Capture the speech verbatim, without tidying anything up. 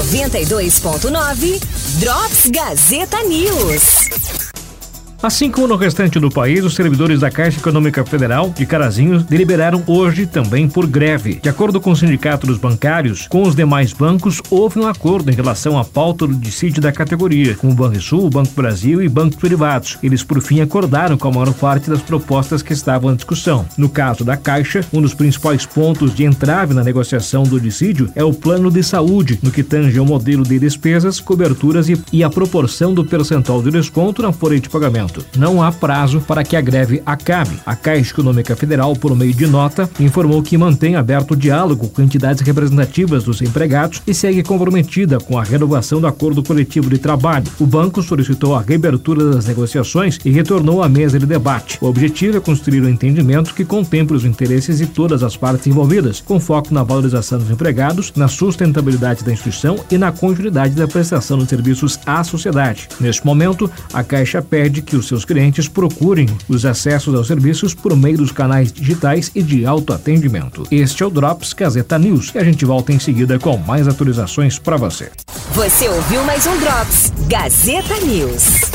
noventa e dois ponto nove, Drops Gazeta News. Assim como no restante do país, os servidores da Caixa Econômica Federal de Carazinhos deliberaram hoje também por greve. De acordo com o Sindicato dos Bancários, com os demais bancos, houve um acordo em relação à pauta do dissídio da categoria, com o Banrisul, o Banco Brasil e bancos privados. Eles, por fim, acordaram com a maior parte das propostas que estavam em discussão. No caso da Caixa, um dos principais pontos de entrave na negociação do dissídio é o plano de saúde, no que tange ao modelo de despesas, coberturas e, e a proporção do percentual de desconto na folha de pagamento. Não há prazo para que a greve acabe. A Caixa Econômica Federal, por meio de nota, informou que mantém aberto o diálogo com entidades representativas dos empregados e segue comprometida com a renovação do acordo coletivo de trabalho. O banco solicitou a reabertura das negociações e retornou à mesa de debate. O objetivo é construir um entendimento que contemple os interesses de todas as partes envolvidas, com foco na valorização dos empregados, na sustentabilidade da instituição e na continuidade da prestação de serviços à sociedade. Neste momento, a Caixa pede que os seus clientes procurem os acessos aos serviços por meio dos canais digitais e de autoatendimento. Este é o Drops Gazeta News e a gente volta em seguida com mais atualizações para você. Você ouviu mais um Drops Gazeta News.